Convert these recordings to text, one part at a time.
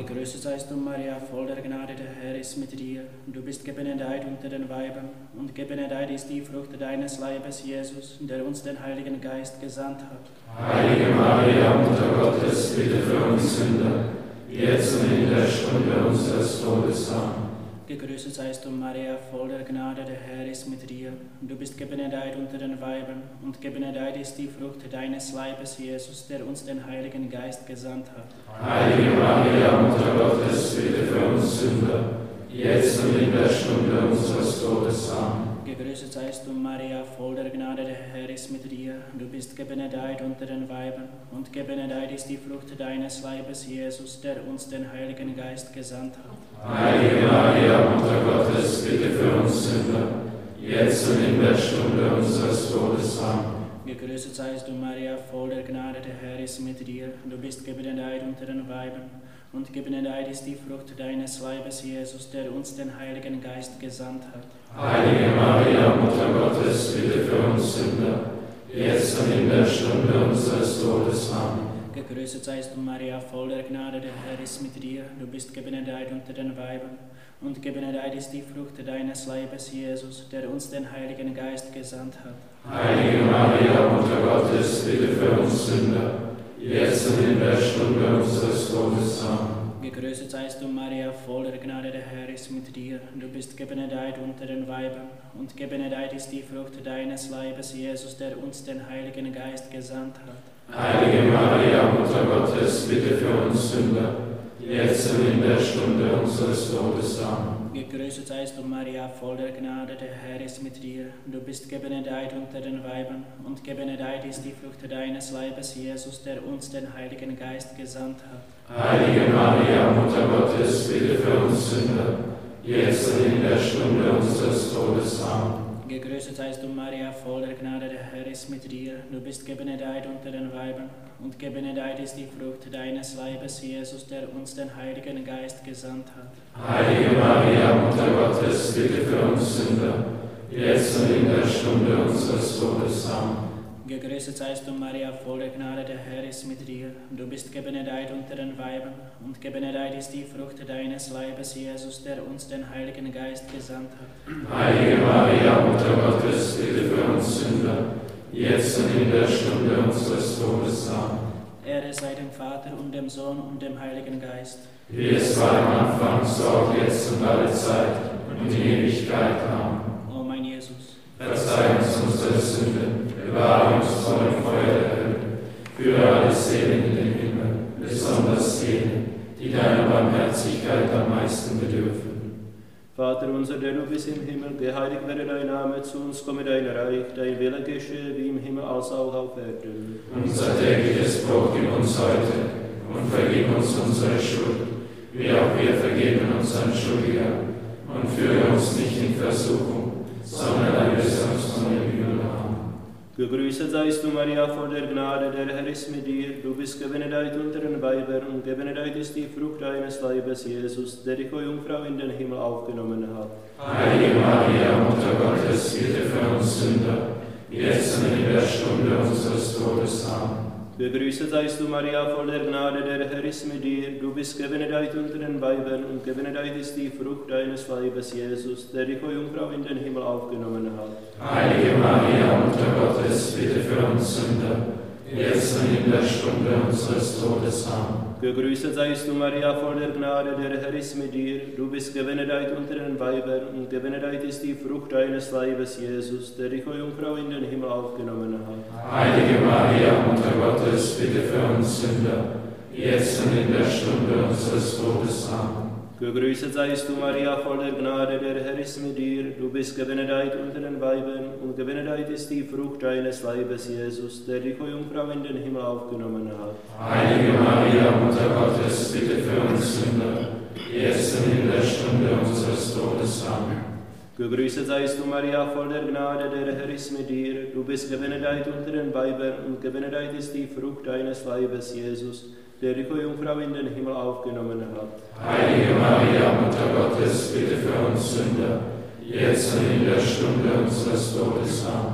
Gegrüßet seist du, Maria, voll der Gnade, der Herr ist mit dir. Du bist gebenedeit unter den Weibern, und gebenedeit ist die Frucht deines Leibes, Jesus, der uns den Heiligen Geist gesandt hat. Heilige Maria, Mutter Gottes, bitte für uns Sünder, jetzt und in der Stunde unseres Todes. Amen. Gegrüßet seist du, Maria, voll der Gnade, der Herr ist mit dir. Du bist gebenedeit unter den Weibern, und gebenedeit ist die Frucht deines Leibes, Jesus, der uns den Heiligen Geist gesandt hat. Heilige Maria, Mutter Gottes, bitte für uns Sünder, jetzt und in der Stunde unseres Todes. Amen. Gegrüßet seist du, Maria, voll der Gnade, der Herr ist mit dir. Du bist gebenedeit unter den Weibern, und gebenedeit ist die Frucht deines Leibes, Jesus, der uns den Heiligen Geist gesandt hat. Heilige Maria, Mutter Gottes, bitte für uns Sünder, jetzt und in der Stunde unseres Todes. Amen. Gegrüßet seist du, Maria, voll der Gnade, der Herr ist mit dir. Du bist gebenedeit unter den Weibern, und gebenedeit ist die Frucht deines Leibes, Jesus, der uns den Heiligen Geist gesandt hat. Heilige Maria, Mutter Gottes, bitte für uns Sünder, jetzt und in der Stunde unseres Todes. Amen. Gegrüßet seist du, Maria, voll der Gnade, der Herr ist mit dir. Du bist gebenedeit unter den Weibern, und gebenedeit ist die Frucht deines Leibes, Jesus, der uns den Heiligen Geist gesandt hat. Heilige Maria, Mutter Gottes, bitte für uns Sünder, jetzt und in der Stunde unseres Todes. Amen. Gegrüßet seist du, Maria, voll der Gnade, der Herr ist mit dir. Du bist gebenedeit unter den Weibern, und gebenedeit ist die Frucht deines Leibes, Jesus, der uns den Heiligen Geist gesandt hat. Heilige Maria, Mutter Gottes, bitte für uns Sünder, jetzt und in der Stunde unseres Todes. Amen. Gegrüßet seist du, Maria, voll der Gnade, der Herr ist mit dir. Du bist gebenedeit unter den Weibern, und gebenedeit ist die Frucht deines Leibes, Jesus, der uns den Heiligen Geist gesandt hat. Heilige Maria, Mutter Gottes, bitte für uns Sünder, jetzt und in der Stunde unseres Todes. Amen. Gegrüßet seist du, Maria, voll der Gnade, der Herr ist mit dir. Du bist gebenedeit unter den Weibern, und gebenedeit ist die Frucht deines Leibes, Jesus, der uns den Heiligen Geist gesandt hat. Heilige Maria, Mutter Gottes, bitte für uns Sünder, jetzt und in der Stunde unseres Todes. Amen. Gegrüßet seist du, Maria, voll der Gnade, der Herr ist mit dir. Du bist gebenedeit unter den Weibern, und gebenedeit ist die Frucht deines Leibes, Jesus, der uns den Heiligen Geist gesandt hat. Heilige Maria, Mutter Gottes, bitte für uns Sünder, jetzt und in der Stunde unseres Todes. Amen. Ehre sei dem Vater und dem Sohn und dem Heiligen Geist. Wie es war am Anfang, so auch jetzt und alle Zeit und in Ewigkeit. Amen. O mein Jesus, verzeih uns unsere Sünden, bewahre uns vor dem Feuer der Hölle, führe alle Seelen in den Himmel, besonders jene, die deiner Barmherzigkeit am meisten bedürfen. Vater unser, der du bist im Himmel, geheiligt werde dein Name, zu uns komme dein Reich, dein Wille geschehe wie im Himmel als auch auf Erden. Unser tägliches Brot gib uns heute und vergib uns unsere Schuld, wie auch wir vergeben unseren Schuldigern, und führe uns nicht in Versuchung, sondern erlöse uns von dem Übel. Amen. Gegrüßet seist du, Maria, voll der Gnade, der Herr ist mit dir. Du bist gebenedeit unter den Weibern, und gebenedeit ist die Frucht deines Leibes, Jesus, der dich, o Jungfrau, in den Himmel aufgenommen hat. Heilige Maria, Mutter Gottes, bitte für uns Sünder, jetzt und in der Stunde unseres Todes. Amen. Gegrüßet seist du, Maria, voll der Gnade, der Herr ist mit dir. Du bist gebenedeit unter den Weibern, und gebenedeit ist die Frucht deines Leibes, Jesus, der dich, o Jungfrau, in den Himmel aufgenommen hat. Heilige Maria, Mutter Gottes, bitte für uns Sünder, jetzt und in der Stunde unseres Todes. Amen. Gegrüßet seist du, Maria, voll der Gnade, der Herr ist mit dir. Du bist gebenedeit unter den Weibern, und gebenedeit ist die Frucht deines Leibes, Jesus, der dich, o Jungfrau, in den Himmel aufgenommen hat. Heilige Maria, Mutter Gottes, bitte für uns Sünder, jetzt und in der Stunde unseres Todes. Amen. Gegrüßet seist du, Maria, voll der Gnade, der Herr ist mit dir. Du bist gebenedeit unter den Weibern, und gebenedeit ist die Frucht deines Leibes, Jesus, der dich, o Jungfrau, in den Himmel aufgenommen hat. Heilige Maria, Mutter Gottes, bitte für uns Sünder, jetzt und in der Stunde unseres Todes. Amen. Gegrüßet seist du, Maria, voll der Gnade, der Herr ist mit dir. Du bist gebenedeit unter den Weibern, und gebenedeit ist die Frucht deines Leibes, Jesus, der dich, o Jungfrau, in den Himmel aufgenommen hat. Heilige Maria, Mutter Gottes, bitte für uns Sünder, jetzt und in der Stunde unseres Todes. Amen.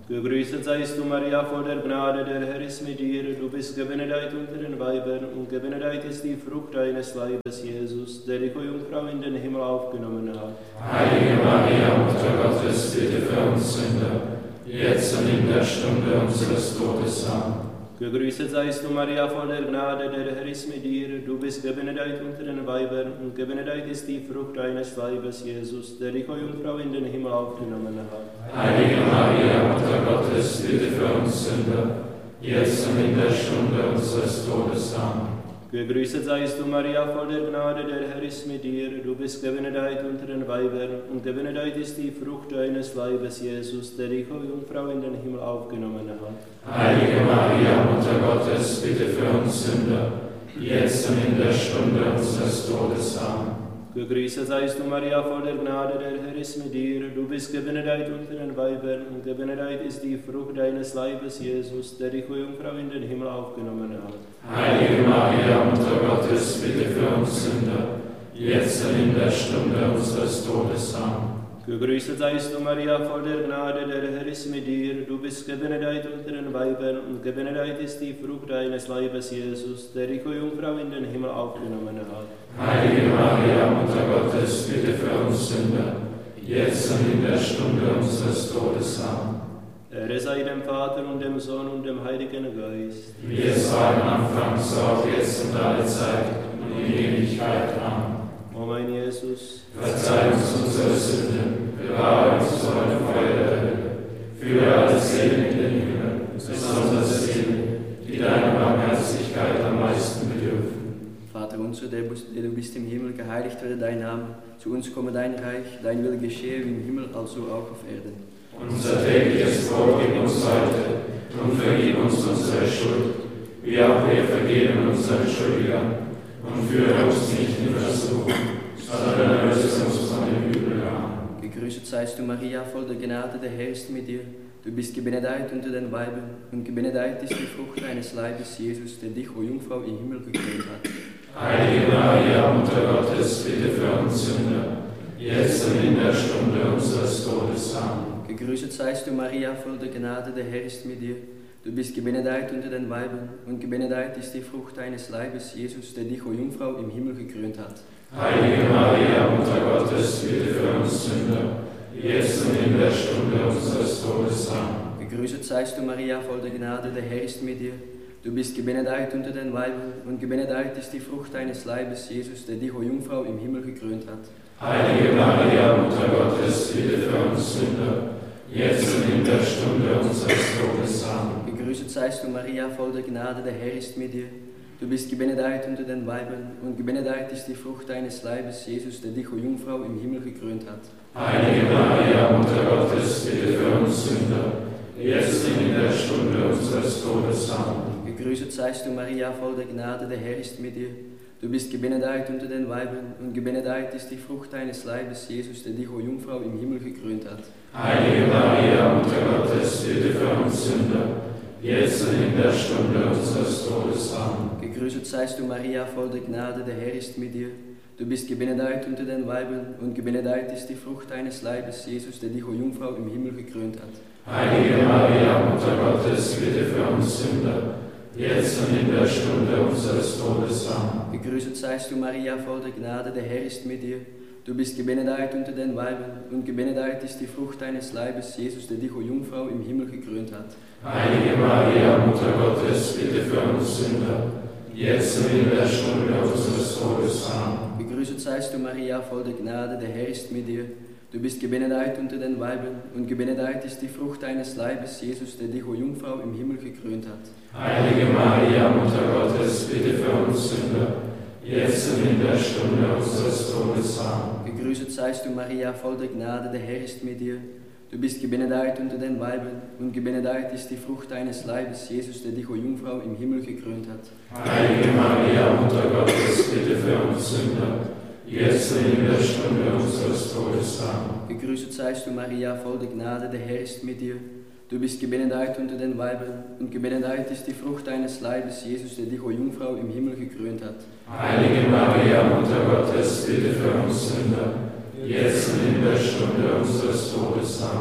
Gegrüßet seist du, Maria, voll der Gnade, der Herr ist mit dir. Du bist gebenedeit unter den Weibern, und gebenedeit ist die Frucht deines Leibes, Jesus, der dich, o Jungfrau, in den Himmel aufgenommen hat. Heilige Maria, Mutter Gottes, bitte für uns Sünder, jetzt und in der Stunde unseres Todes. Amen. Gegrüßet seist du, Maria, voll der Gnade, der Herr ist mit dir. Du bist gebenedeit unter den Weibern, und gebenedeit ist die Frucht deines Leibes, Jesus, der dich, o Jungfrau, in den Himmel aufgenommen hat. Heilige Maria, Mutter Gottes, bitte für uns Sünder, jetzt und in der Stunde unseres Todes. Amen. Gegrüßet seist du, Maria, voll der Gnade, der Herr ist mit dir. Du bist gebenedeit unter den Weibern, und gebenedeit ist die Frucht deines Leibes, Jesus, der dich, o Jungfrau, in den Himmel aufgenommen hat. Heilige Maria, Mutter Gottes, bitte für uns Sünder, jetzt und in der Stunde unseres Todes. Amen. Gegrüßet seist du, Maria, voll der Gnade, der Herr ist mit dir. Du bist gebenedeit unter den Weibern, und gebenedeit ist die Frucht deines Leibes, Jesus, der dich, o Jungfrau, in den Himmel aufgenommen hat. Heilige Maria, Mutter Gottes, bitte für uns Sünder, jetzt und in der Stunde unseres Todes. Amen. Gegrüßet seist du, Maria, voll der Gnade, der Herr ist mit dir. Du bist gebenedeit unter den Weibern, und gebenedeit ist die Frucht deines Leibes, Jesus, der dich, o Jungfrau, in den Himmel aufgenommen hat. Heilige Maria, Mutter Gottes, bitte für uns Sünder, jetzt und in der Stunde unseres Todes. Amen. Ehre sei dem Vater und dem Sohn und dem Heiligen Geist. Wie es war am Anfang, so auch jetzt und alle Zeit und in Ewigkeit. Amen. O mein Jesus, Verzeih uns unsere Sünden, bewahre uns vor dem Feuer der Hölle, führe alle Seelen in den Himmel, besonders diejenigen, die deiner Barmherzigkeit am meisten bedürfen. Vater unser, der du bist im Himmel, geheiligt werde dein Name. Zu uns komme dein Reich, dein Wille geschehe wie im Himmel, also auch auf Erden. Unser tägliches Brot gib uns heute und vergib uns unsere Schuld, wie auch wir vergeben unseren Schuldigern. Und führe uns nicht in Versuchung, sondern erlöse uns von dem Übel. Amen. Gegrüßet seist du, Maria, voll der Gnade, der Herr ist mit dir. Du bist gebenedeit unter den Weibern, und gebenedeit ist die Frucht deines Leibes, Jesus, der dich, o Jungfrau, im Himmel gekrönt hat. Heilige Maria, Mutter Gottes, bitte für uns Sünder, jetzt und in der Stunde unseres Todes. Amen. Gegrüßet seist du, Maria, voll der Gnade, der Herr ist mit dir. Du bist gebenedeit unter den Weibern, und gebenedeit ist die Frucht deines Leibes, Jesus, der dich, o Jungfrau, im Himmel gekrönt hat. Heilige Maria, Mutter Gottes, bitte für uns Sünder, jetzt und in der Stunde unseres Todes. Amen. Gegrüßet seist du, Maria, voll der Gnade, der Herr ist mit dir. Du bist gebenedeit unter den Weibern, und gebenedeit ist die Frucht deines Leibes, Jesus, der dich, o Jungfrau, im Himmel gekrönt hat. Heilige Maria, Mutter Gottes, bitte für uns Sünder, jetzt und in der Stunde unseres Todes. Amen. Gegrüßet seist du, Maria, voll der Gnade, der Herr ist mit dir. Du bist gebenedeit unter den Weibern, und gebenedeit ist die Frucht deines Leibes, Jesus, der dich, o Jungfrau, im Himmel gekrönt hat. Heilige Maria, Mutter Gottes, bitte für uns Sünder, jetzt und in der Stunde unseres Todes. Amen. Gegrüßet seist du, Maria, voll der Gnade, der Herr ist mit dir. Du bist gebenedeit unter den Weibern, und gebenedeit ist die Frucht deines Leibes, Jesus, der dich, o Jungfrau, im Himmel gekrönt hat. Heilige Maria, Mutter Gottes, bitte für uns Sünder, jetzt und in der Stunde unseres Todes. Amen. Gegrüßet seist du, Maria, voll der Gnade, der Herr ist mit dir. Du bist gebenedeit unter den Weibern, und gebenedeit ist die Frucht deines Leibes, Jesus, der dich, o Jungfrau, im Himmel gekrönt hat. Heilige Maria, Mutter Gottes, bitte für uns Sünder, jetzt und in der Stunde unseres Todes. Amen. Gegrüßet seist du, Maria, voll der Gnade, der Herr ist mit dir. Du bist gebenedeit unter den Weibern, und gebenedeit ist die Frucht deines Leibes, Jesus, der dich, o Jungfrau, im Himmel gekrönt hat. Heilige Maria, Mutter Gottes, bitte für uns Sünder, jetzt und in der Stunde unseres Todes. Amen. Gegrüßet seist du, Maria, voll der Gnade, der Herr ist mit dir. Du bist gebenedeit unter den Weibern, und gebenedeit ist die Frucht deines Leibes, Jesus, der dich, o Jungfrau, im Himmel gekrönt hat. Heilige Maria, Mutter Gottes, bitte für uns Sünder, jetzt und in der Stunde unseres Todes. Amen. Gegrüßet seist du, Maria, voll der Gnade, der Herr ist mit dir. Du bist gebenedeit unter den Weibern, und gebenedeit ist die Frucht deines Leibes, Jesus, der dich, o Jungfrau, im Himmel gekrönt hat. Heilige Maria, Mutter Gottes, bitte für uns Sünder, jetzt und in der Stunde unseres Todes. Amen. Gegrüßet seist du, Maria, voll der Gnade, der Herr ist mit dir. Du bist gebenedeit unter den Weibern, und gebenedeit ist die Frucht deines Leibes, Jesus, der dich, o Jungfrau, im Himmel gekrönt hat. Heilige Maria, Mutter Gottes, bitte für uns Sünder, jetzt und in der Stunde unseres Todes. Amen.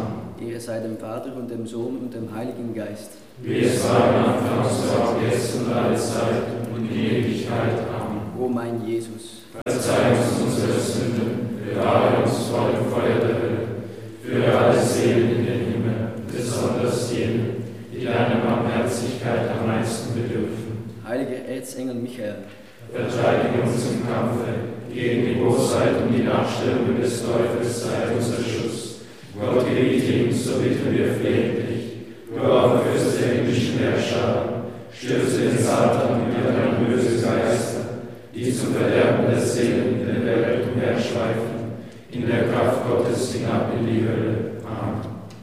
Ehre sei dem Vater und dem Sohn und dem Heiligen Geist. Wie es war am Anfang, so auch jetzt und alle Zeit und in Ewigkeit. Amen. O mein Jesus, Verzeih uns unsere Sünden, bewahre uns vor dem Feuer der Hölle, führe alle Seelen in den Himmel, besonders jene, die deiner Barmherzigkeit am meisten bedürfen. heiliger Erzengel Michael, Verteidige uns im Kampfe gegen die Bosheit und die Nachstellungen des Teufels, sei unser Schutz. Gott gebiete ihm, so bitten wir flehentlich. Du auch Fürst der himmlischen Herrscher, stürze den Satan und alle böse Geister, die zum Verderben der Seelen in der Welt umherschweifen, in der Kraft Gottes hinab in die Hölle. Amen.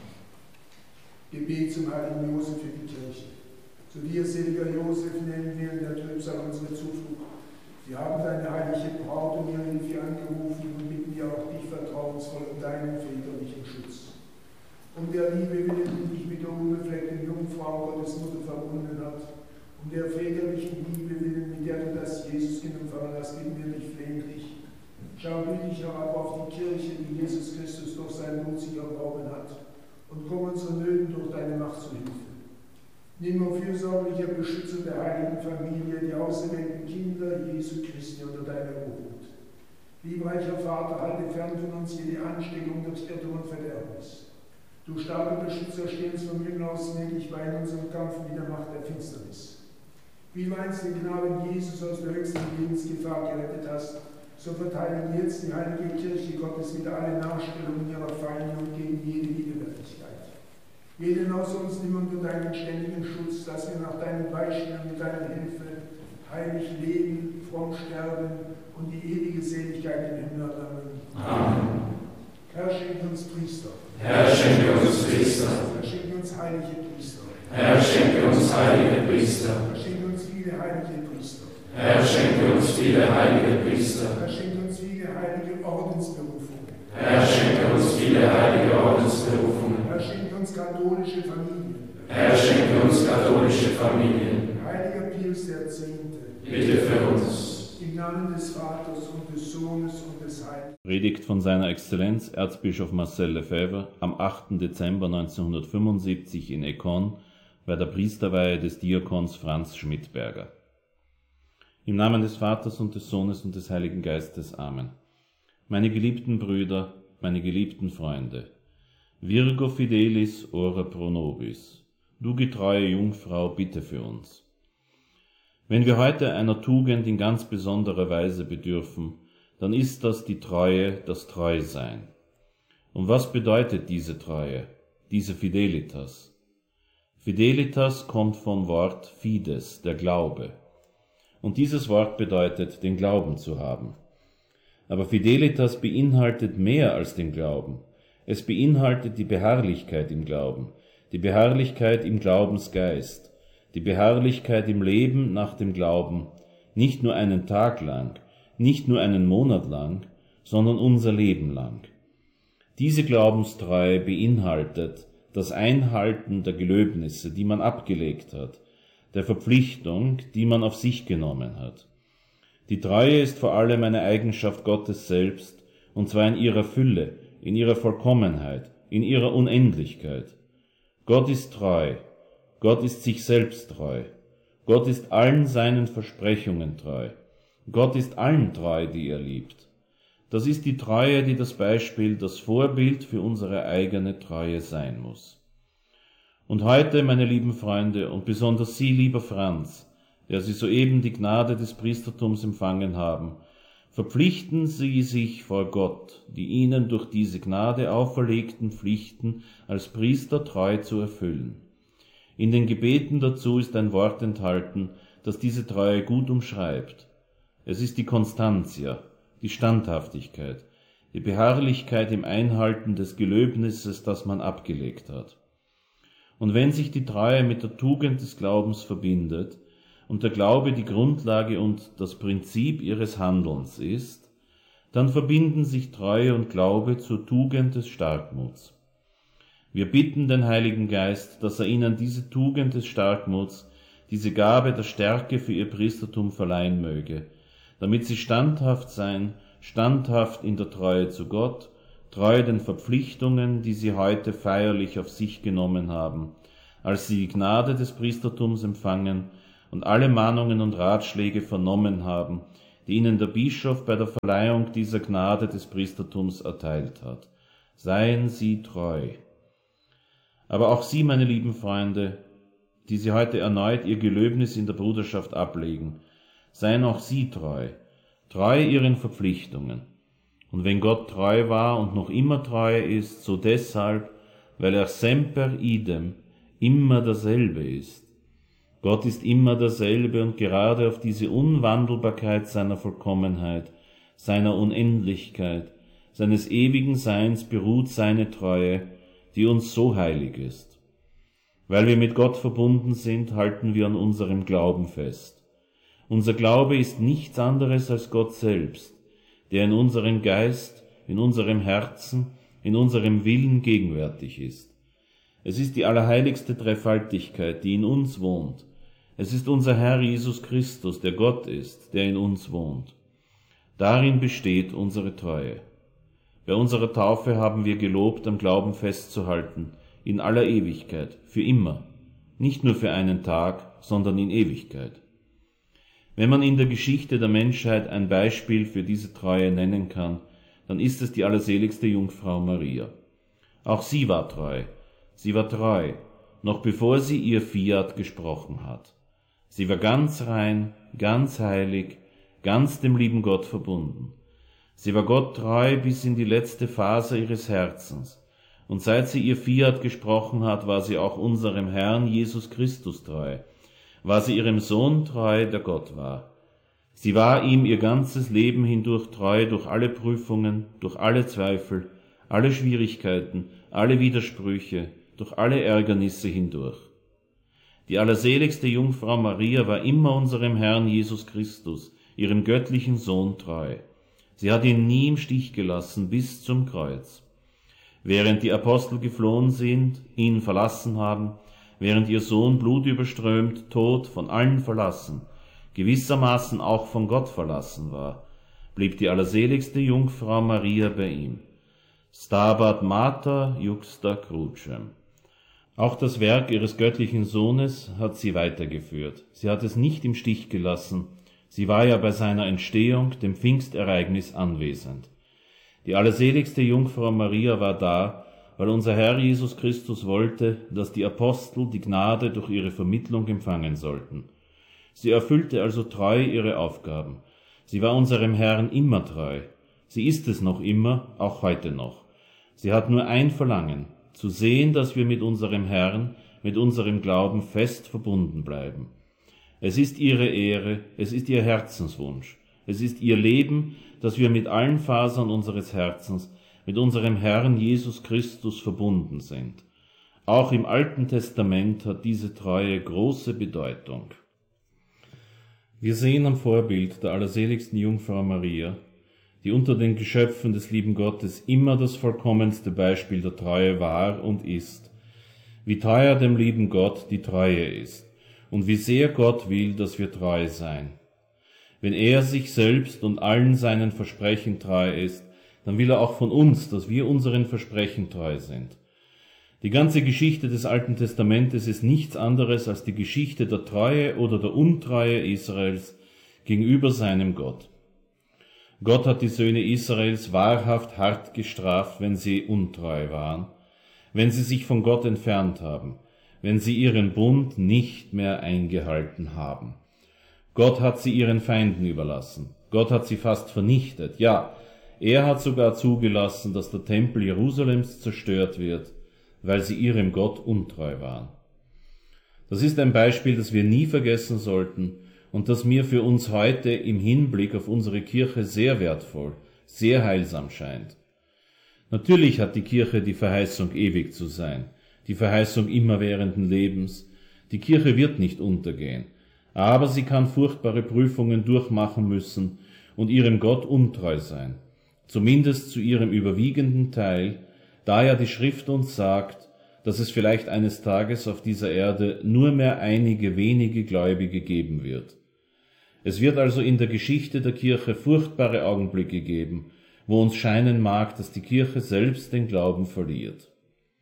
Gebet zum heiligen Josef für die Kirche. Zu dir, seliger Josef, nennen wir in der Trübsal unsere Zuflucht. Wir haben deine heilige Braut um ihre Hilfe angerufen und bitten dir auch dich vertrauensvoll um deinen väterlichen Schutz. Um der Liebe willen, die dich mit der unbefleckten Jungfrau Gottes Mutter verbunden hat, um der väterlichen Liebe willen, mit der du das Jesuskind empfangen hast, bitten wir dich flehentlich. Schau gütig herab auf die Kirche, die Jesus Christus durch sein Blut sich erworben hat, und komm unseren Nöten durch deine Macht zu Hilfe. Nimm, o fürsorglicher Beschützer der heiligen Familie, die auserwählten Kinder Jesu Christi unter deine Obhut. Liebreicher Vater, halte fern von uns jede Ansteckung durch Irrtum und Verderbnis. Du starker Beschützer, steh uns vom Himmel aus gnädig bei in unserem Kampf mit der Macht der Finsternis. Wie du einst den Knaben Jesus aus der höchsten Lebensgefahr gerettet hast, so verteile jetzt die heilige Kirche Gottes wieder alle Nachstellungen ihrer Feinde und gegen jede Widerwärtigkeit. Jeden aus uns nimm unter deinen ständigen Schutz, dass wir nach deinem Beispiel und mit deiner Hilfe heilig leben, fromm sterben und die ewige Seligkeit im Himmel erlangen. Amen. Herr, schenke uns Priester. Herr, schenke uns Priester. Herr, schenke uns heilige Priester. Herr, schenke uns heilige Priester. Herr, schenke uns viele heilige Priester. Herr, schenke uns viele heilige Priester. Herr, schenke uns viele heilige Ordensberufungen. Herr, schenke uns viele heilige Ordensberufungen. Herr, schenke uns katholische Familien. Herr, schenke uns katholische Familien. Heiliger Pius X., Bitte für uns. im Namen des Vaters und des Sohnes und des Heiligen. Predigt von seiner Exzellenz Erzbischof Marcel Lefebvre am 8. Dezember 1975 in Écon bei der Priesterweihe des Diakons Franz Schmidberger. Im Namen des Vaters und des Sohnes und des Heiligen Geistes. Amen. Meine geliebten Brüder, meine geliebten Freunde, Virgo fidelis ora pro nobis, du getreue Jungfrau, bitte für uns. Wenn wir heute einer Tugend in ganz besonderer Weise bedürfen, dann ist das die Treue, das Treusein. Und was bedeutet diese Treue, diese Fidelitas? Fidelitas kommt vom Wort fides, der Glaube. Und dieses Wort bedeutet, den Glauben zu haben. Aber Fidelitas beinhaltet mehr als den Glauben. Es beinhaltet die Beharrlichkeit im Glauben, die Beharrlichkeit im Glaubensgeist, die Beharrlichkeit im Leben nach dem Glauben, nicht nur einen Tag lang, nicht nur einen Monat lang, sondern unser Leben lang. Diese Glaubenstreue beinhaltet das Einhalten der Gelöbnisse, die man abgelegt hat, der Verpflichtung, die man auf sich genommen hat. Die Treue ist vor allem eine Eigenschaft Gottes selbst, und zwar in ihrer Fülle, in ihrer Vollkommenheit, in ihrer Unendlichkeit. Gott ist treu, Gott ist sich selbst treu, Gott ist allen seinen Versprechungen treu, Gott ist allen treu, die er liebt. Das ist die Treue, die das Beispiel, das Vorbild für unsere eigene Treue sein muss. Und heute, meine lieben Freunde, und besonders Sie, lieber Franz, der Sie soeben die Gnade des Priestertums empfangen haben, verpflichten Sie sich vor Gott, die Ihnen durch diese Gnade auferlegten Pflichten als Priester treu zu erfüllen. In den Gebeten dazu ist ein Wort enthalten, das diese Treue gut umschreibt. Es ist die Constantia, die Standhaftigkeit, die Beharrlichkeit im Einhalten des Gelöbnisses, das man abgelegt hat. Und wenn sich die Treue mit der Tugend des Glaubens verbindet und der Glaube die Grundlage und das Prinzip ihres Handelns ist, dann verbinden sich Treue und Glaube zur Tugend des Starkmuts. Wir bitten den Heiligen Geist, dass er ihnen diese Tugend des Starkmuts, diese Gabe der Stärke für ihr Priestertum verleihen möge, damit sie standhaft sein, standhaft in der Treue zu Gott, treu den Verpflichtungen, die sie heute feierlich auf sich genommen haben, als sie die Gnade des Priestertums empfangen und alle Mahnungen und Ratschläge vernommen haben, die ihnen der Bischof bei der Verleihung dieser Gnade des Priestertums erteilt hat. Seien Sie treu. Aber auch Sie, meine lieben Freunde, die Sie heute erneut Ihr Gelöbnis in der Bruderschaft ablegen, seien auch Sie treu Ihren Verpflichtungen. Und wenn Gott treu war und noch immer treu ist, so deshalb, weil er semper idem, immer derselbe ist. Gott ist immer derselbe und gerade auf diese Unwandelbarkeit seiner Vollkommenheit, seiner Unendlichkeit, seines ewigen Seins beruht seine Treue, die uns so heilig ist. Weil wir mit Gott verbunden sind, halten wir an unserem Glauben fest. Unser Glaube ist nichts anderes als Gott selbst, der in unserem Geist, in unserem Herzen, in unserem Willen gegenwärtig ist. Es ist die allerheiligste Dreifaltigkeit, die in uns wohnt. Es ist unser Herr Jesus Christus, der Gott ist, der in uns wohnt. Darin besteht unsere Treue. Bei unserer Taufe haben wir gelobt, am Glauben festzuhalten, in aller Ewigkeit, für immer, nicht nur für einen Tag, sondern in Ewigkeit. Wenn man in der Geschichte der Menschheit ein Beispiel für diese Treue nennen kann, dann ist es die allerseligste Jungfrau Maria. Auch sie war treu, noch bevor sie ihr Fiat gesprochen hat. Sie war ganz rein, ganz heilig, ganz dem lieben Gott verbunden. Sie war Gott treu bis in die letzte Faser ihres Herzens. Und seit sie ihr Fiat gesprochen hat, war sie auch unserem Herrn Jesus Christus treu. War sie ihrem Sohn treu, der Gott war. Sie war ihm ihr ganzes Leben hindurch treu, durch alle Prüfungen, durch alle Zweifel, alle Schwierigkeiten, alle Widersprüche, durch alle Ärgernisse hindurch. Die allerseligste Jungfrau Maria war immer unserem Herrn Jesus Christus, ihrem göttlichen Sohn, treu. Sie hat ihn nie im Stich gelassen bis zum Kreuz. Während die Apostel geflohen sind, ihn verlassen haben, während ihr Sohn blutüberströmt, tot, von allen verlassen, gewissermaßen auch von Gott verlassen war, blieb die allerseligste Jungfrau Maria bei ihm. Stabat Mater juxta crucem. Auch das Werk ihres göttlichen Sohnes hat sie weitergeführt. Sie hat es nicht im Stich gelassen. Sie war ja bei seiner Entstehung, dem Pfingstereignis, anwesend. Die allerseligste Jungfrau Maria war da, weil unser Herr Jesus Christus wollte, dass die Apostel die Gnade durch ihre Vermittlung empfangen sollten. Sie erfüllte also treu ihre Aufgaben. Sie war unserem Herrn immer treu. Sie ist es noch immer, auch heute noch. Sie hat nur ein Verlangen, zu sehen, dass wir mit unserem Herrn, mit unserem Glauben fest verbunden bleiben. Es ist ihre Ehre, es ist ihr Herzenswunsch, es ist ihr Leben, dass wir mit allen Fasern unseres Herzens mit unserem Herrn Jesus Christus verbunden sind. Auch im Alten Testament hat diese Treue große Bedeutung. Wir sehen am Vorbild der allerseligsten Jungfrau Maria, die unter den Geschöpfen des lieben Gottes immer das vollkommenste Beispiel der Treue war und ist, wie teuer dem lieben Gott die Treue ist und wie sehr Gott will, dass wir treu sein. Wenn er sich selbst und allen seinen Versprechen treu ist, dann will er auch von uns, dass wir unseren Versprechen treu sind. Die ganze Geschichte des Alten Testamentes ist nichts anderes als die Geschichte der Treue oder der Untreue Israels gegenüber seinem Gott. Gott hat die Söhne Israels wahrhaft hart gestraft, wenn sie untreu waren, wenn sie sich von Gott entfernt haben, wenn sie ihren Bund nicht mehr eingehalten haben. Gott hat sie ihren Feinden überlassen. Gott hat sie fast vernichtet. Ja, er hat sogar zugelassen, dass der Tempel Jerusalems zerstört wird, weil sie ihrem Gott untreu waren. Das ist ein Beispiel, das wir nie vergessen sollten und das mir für uns heute im Hinblick auf unsere Kirche sehr wertvoll, sehr heilsam scheint. Natürlich hat die Kirche die Verheißung, ewig zu sein, die Verheißung immerwährenden Lebens. Die Kirche wird nicht untergehen, aber sie kann furchtbare Prüfungen durchmachen müssen und ihrem Gott untreu sein, zumindest zu ihrem überwiegenden Teil, da ja die Schrift uns sagt, dass es vielleicht eines Tages auf dieser Erde nur mehr einige wenige Gläubige geben wird. Es wird also in der Geschichte der Kirche furchtbare Augenblicke geben, wo uns scheinen mag, dass die Kirche selbst den Glauben verliert.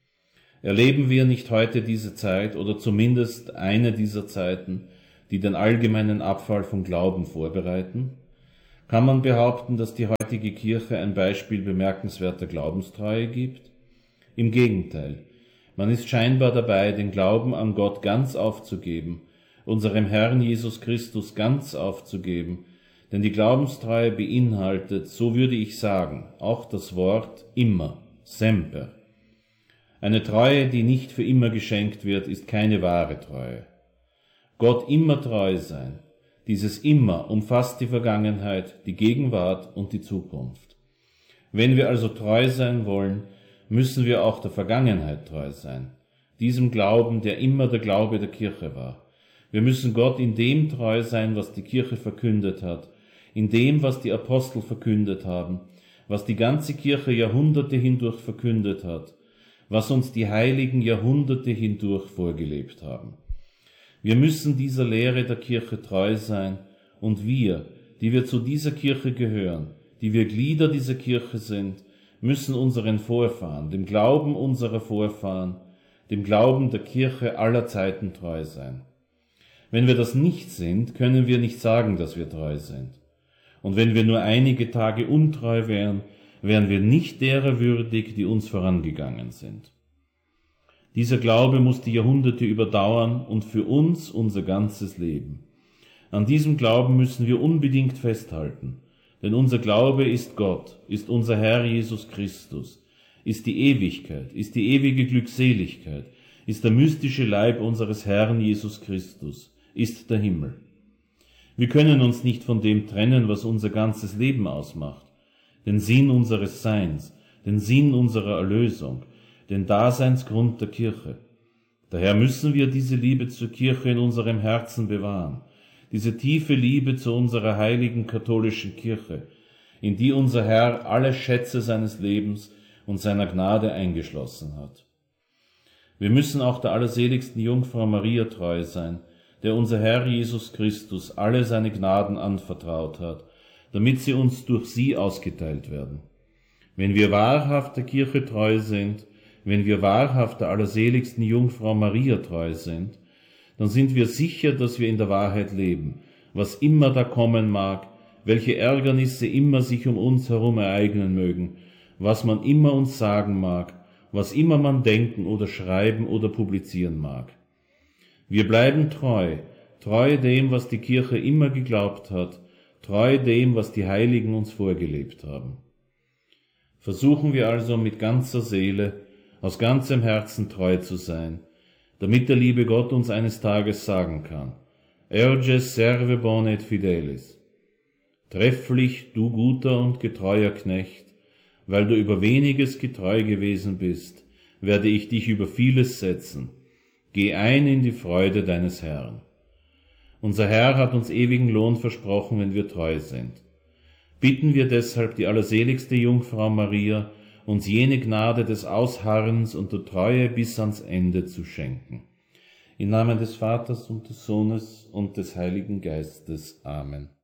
Erleben wir nicht heute diese Zeit oder zumindest eine dieser Zeiten, die den allgemeinen Abfall vom Glauben vorbereiten? Kann man behaupten, dass die heutige Kirche ein Beispiel bemerkenswerter Glaubenstreue gibt? Im Gegenteil, man ist scheinbar dabei, den Glauben an Gott ganz aufzugeben, unserem Herrn Jesus Christus ganz aufzugeben, denn die Glaubenstreue beinhaltet, so würde ich sagen, auch das Wort immer, semper. Eine Treue, die nicht für immer geschenkt wird, ist keine wahre Treue. Gott immer treu sein, dieses immer umfasst die Vergangenheit, die Gegenwart und die Zukunft. Wenn wir also treu sein wollen, müssen wir auch der Vergangenheit treu sein, diesem Glauben, der immer der Glaube der Kirche war. Wir müssen Gott in dem treu sein, was die Kirche verkündet hat, in dem, was die Apostel verkündet haben, was die ganze Kirche Jahrhunderte hindurch verkündet hat, was uns die Heiligen Jahrhunderte hindurch vorgelebt haben. Wir müssen dieser Lehre der Kirche treu sein, und wir, die wir zu dieser Kirche gehören, die wir Glieder dieser Kirche sind, müssen unseren Vorfahren, dem Glauben unserer Vorfahren, dem Glauben der Kirche aller Zeiten treu sein. Wenn wir das nicht sind, können wir nicht sagen, dass wir treu sind. Und wenn wir nur einige Tage untreu wären, wären wir nicht derer würdig, die uns vorangegangen sind. Dieser Glaube muss die Jahrhunderte überdauern und für uns unser ganzes Leben. An diesem Glauben müssen wir unbedingt festhalten, denn unser Glaube ist Gott, ist unser Herr Jesus Christus, ist die Ewigkeit, ist die ewige Glückseligkeit, ist der mystische Leib unseres Herrn Jesus Christus, ist der Himmel. Wir können uns nicht von dem trennen, was unser ganzes Leben ausmacht, den Sinn unseres Seins, den Sinn unserer Erlösung, den Daseinsgrund der Kirche. Daher müssen wir diese Liebe zur Kirche in unserem Herzen bewahren, diese tiefe Liebe zu unserer heiligen katholischen Kirche, in die unser Herr alle Schätze seines Lebens und seiner Gnade eingeschlossen hat. Wir müssen auch der allerseligsten Jungfrau Maria treu sein, der unser Herr Jesus Christus alle seine Gnaden anvertraut hat, damit sie uns durch sie ausgeteilt werden. Wenn wir wahrhaft der Kirche treu sind, wenn wir wahrhaft der allerseligsten Jungfrau Maria treu sind, dann sind wir sicher, dass wir in der Wahrheit leben, was immer da kommen mag, welche Ärgernisse immer sich um uns herum ereignen mögen, was man immer uns sagen mag, was immer man denken oder schreiben oder publizieren mag. Wir bleiben treu, treu dem, was die Kirche immer geglaubt hat, treu dem, was die Heiligen uns vorgelebt haben. Versuchen wir also mit ganzer Seele, aus ganzem Herzen treu zu sein, damit der liebe Gott uns eines Tages sagen kann: Erges serve bonet fidelis. Trefflich, du guter und getreuer Knecht, weil du über weniges getreu gewesen bist, werde ich dich über vieles setzen. Geh ein in die Freude deines Herrn. Unser Herr hat uns ewigen Lohn versprochen, wenn wir treu sind. Bitten wir deshalb die allerseligste Jungfrau Maria, uns jene Gnade des Ausharrens und der Treue bis ans Ende zu schenken. Im Namen des Vaters und des Sohnes und des Heiligen Geistes. Amen.